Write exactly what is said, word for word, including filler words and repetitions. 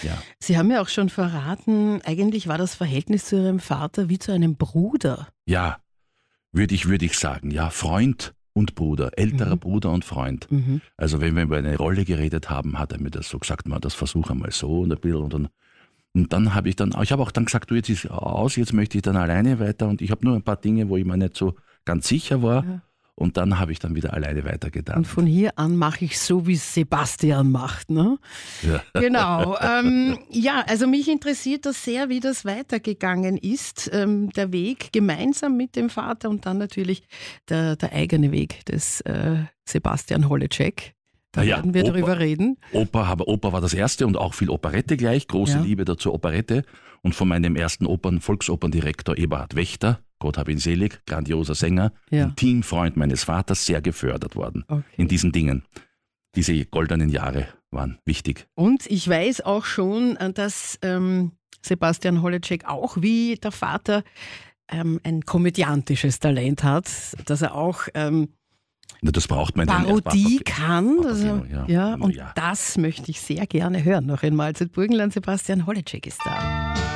Ja. Sie haben ja auch schon verraten, eigentlich war das Verhältnis zu Ihrem Vater wie zu einem Bruder. Ja, würde ich, würde ich sagen. Ja, Freund und Bruder, älterer Mhm. Bruder und Freund. Mhm. Also wenn wir über eine Rolle geredet haben, hat er mir das so gesagt, man, das versuch einmal so und ein bisschen und dann, und dann habe ich dann, ich habe auch dann gesagt, du, jetzt ist aus, jetzt möchte ich dann alleine weiter und ich habe nur ein paar Dinge, wo ich mir nicht so ganz sicher war Ja. und dann habe ich dann wieder alleine weitergetan. Und von hier an mache ich so, wie Sebastian macht, ne? Ja. Genau. Ähm, ja, also mich interessiert das sehr, wie das weitergegangen ist. Ähm, der Weg gemeinsam mit dem Vater und dann natürlich der, der eigene Weg des äh, Sebastian Holleczek. Da Na ja, werden wir Oper- darüber reden. Oper, aber Oper war das erste und auch viel Operette gleich, große Ja. Liebe dazu Operette und von meinem ersten Opern, Volksoperndirektor Eberhard Wächter, Gott hab ihn selig, grandioser Sänger, Ja. ein Teamfreund meines Vaters, sehr gefördert worden Okay. in diesen Dingen. Diese goldenen Jahre waren wichtig. Und ich weiß auch schon, äh, dass ähm, Sebastian Holleczek auch wie der Vater ähm, ein komödiantisches Talent hat, dass er auch ähm, Na, das braucht man. Parodie den- kann. Papa- Also, Papageno, ja. ja, und Ja. das möchte ich sehr gerne hören. Noch einmal zu Burgenland, Sebastian Holleczek ist da.